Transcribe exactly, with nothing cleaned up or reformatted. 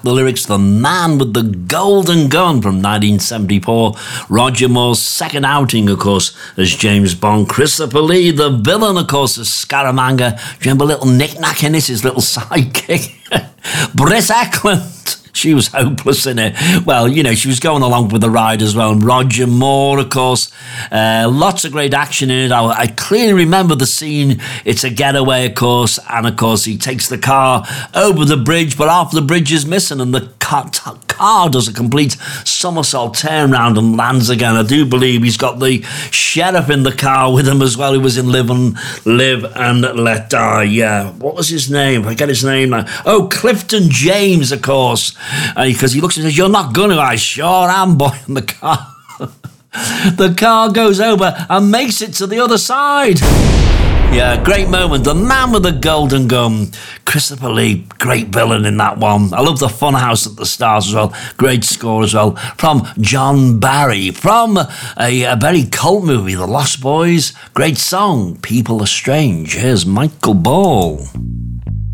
the lyrics, The Man with the Golden Gun from nineteen seventy-four. Roger Moore's second outing, of course, as James Bond. Christopher Lee, the villain, of course, as Scaramanga. Do you remember little knick-knack in it, his little sidekick? Britt Eklund. She was hopeless in it. Well, you know, she was going along with the ride as well. And Roger Moore, of course. Uh, lots of great action in it. I, I clearly remember the scene. It's a getaway, of course. And, of course, he takes the car over the bridge, but half the bridge is missing. And the car, t- car does a complete somersault turnaround and lands again. I do believe he's got the sheriff in the car with him as well, who was in Live and Live and Let Die. Yeah. What was his name? I get his name now. Oh, Clifton James, of course. Because uh, he looks and says, "You're not going to." "I sure am, boy." And the car, the car goes over and makes it to the other side. Yeah, great moment. The Man with the Golden Gun. Christopher Lee, great villain in that one. I love the Funhouse at the start as well. Great score as well. From John Barry. From a, a very cult movie, The Lost Boys. Great song, People Are Strange. Here's Michael Ball.